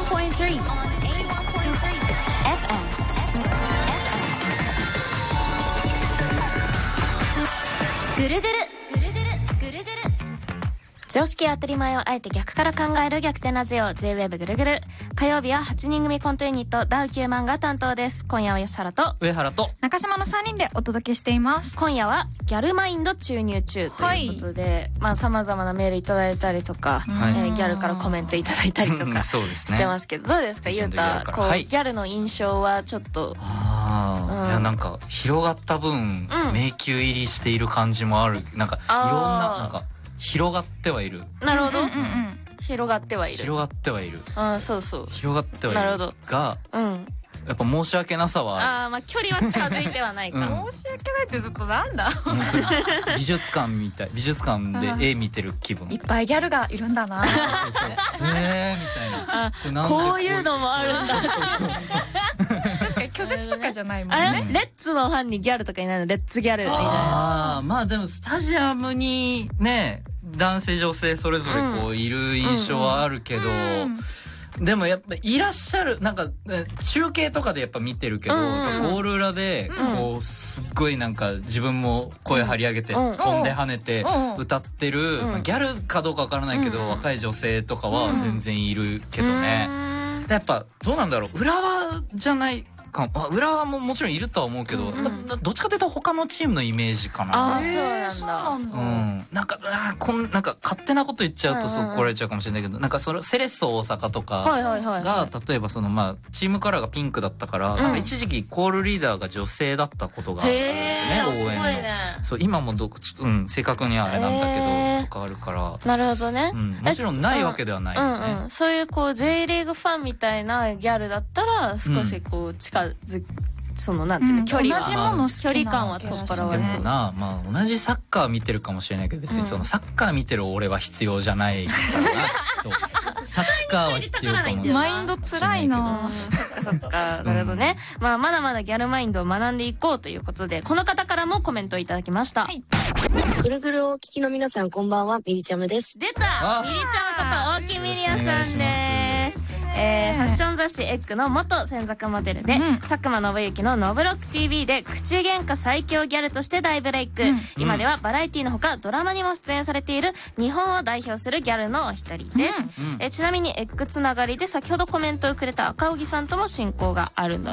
FM。ぐるぐる常識や当たり前をあえて逆から考える逆転ラジオ J-WAVE ぐるぐる。火曜日は8人組コントユニットダウ9万が担当です。今夜は吉原と上原と中島の3人でお届けしています。 今夜はギャルマインド注入中ということで、まあ様々なメールいただいたりとか、ギャルからコメントいただいたりとかそうですねしてますけど、どうですかゆうた、こうギャルの印象はちょっといやなんか広がった分、迷宮入りしている感じもある。なんかいろんななんか広がってはいる。 なるほど、広がってはいる。 広がってはいる。 そうそう。 広がってはいる。 なるほど。 が、やっぱ申し訳なさは。 まあ距離は近づいてはないか。 申し訳ないってずっとなんだ。 本当に美術館みたい。美術館で絵見てる気分。 いっぱいギャルがいるんだな。 みたいな。 こういうのもあるんだ。 確かに拒絶とかじゃないもんね。 あれレッツのファンにギャルとかいないの？レッツギャルみたいな。 まあでもスタジアムにね男性女性それぞれこういる印象はあるけど、でもやっぱいらっしゃるなんか中継とかでやっぱ見てるけど、ゴール裏でこうすっごいなんか自分も声張り上げて飛んで跳ねて歌ってるギャルかどうかわからないけど若い女性とかは全然いるけどね。やっぱどうなんだろう、浦和じゃないか、浦和ももちろんいるとは思うけど、どっちかというと他のチームのイメージかな。 そうなんだ。 なんかなんか勝手なこと言っちゃうとそう怒られちゃうかもしれないけど、なんかそれセレッソ大阪とかが例えばそのまあチームカラーがピンクだったから、なんか一時期コールリーダーが女性だったことがあるね、応援の。そう今も正確にはあれなんだけどとかあるから。 なるほどね。 もちろんないわけではないよね。 そういうこう J リーグファンみたいなギャルだったら少しこう近づそのなんていうの、距離は距離感は取っ払われそう。 まあ同じサッカー見てるかもしれないけど、別にそのサッカー見てる俺は必要じゃないからな。サッカーは必要かも。 マインドつらいな。 そっかなるほどね。まあまだまだギャルマインドを学んでいこうということで、この方からもコメントいただきました。 ぐるぐるお聞きの皆さんこんばんは、ミリちゃむです。 出たミリちゃんこと大木ミリアさんです。ファッション雑誌エッグの元専属モデルで、佐久間信之のノブロック TV で口喧嘩最強ギャルとして大ブレイク。今ではバラエティのほかドラマにも出演されている日本を代表するギャルのお一人です。ちなみにエッグつながりで先ほどコメントをくれた赤荻さんとも親交があるんだ